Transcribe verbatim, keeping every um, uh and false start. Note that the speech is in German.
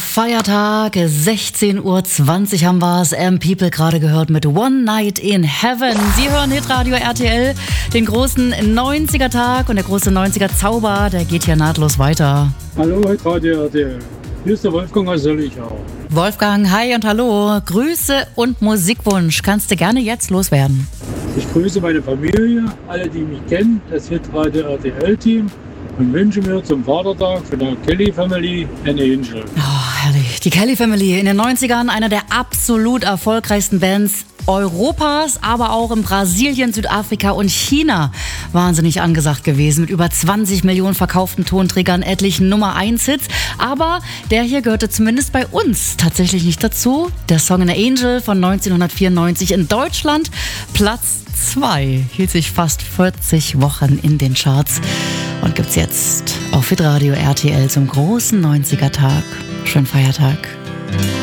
Feiertag, sechzehn Uhr zwanzig haben wir es. M People gerade gehört mit One Night in Heaven. Sie hören Hitradio R T L, den großen neunziger-Tag und der große neunziger-Zauber, der geht hier nahtlos weiter. Hallo Hitradio R T L, hier ist der Wolfgang aus Söllichau. Wolfgang, hi und hallo. Grüße und Musikwunsch kannst du gerne jetzt loswerden. Ich grüße meine Familie, alle, die mich kennen, das Hitradio R T L-Team und wünsche mir zum Vatertag von der Kelly Family an Angel. Oh, herrlich. Die Kelly Family in den neunzigern, einer der absolut erfolgreichsten Bands Europas, aber auch in Brasilien, Südafrika und China wahnsinnig angesagt gewesen. Mit über zwanzig Millionen verkauften Tonträgern, etlichen Nummer eins Hits. Aber der hier gehörte zumindest bei uns tatsächlich nicht dazu. Der Song An Angel von neunzehnhundertvierundneunzig in Deutschland, Platz zwei, hielt sich fast vierzig Wochen in den Charts und gibt's jetzt auf Hitradio R T L zum großen neunziger-Tag. Schönen Feiertag.